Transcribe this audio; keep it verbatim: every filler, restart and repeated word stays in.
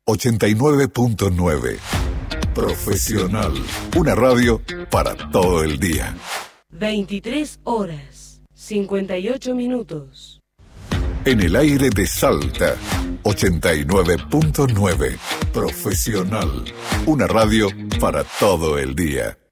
ochenta y nueve punto nueve. Profesional. Una radio para todo el día. veintitrés horas, cincuenta y ocho minutos. En el aire de Salta, ochenta y nueve punto nueve. Profesional. Una radio para todo el día.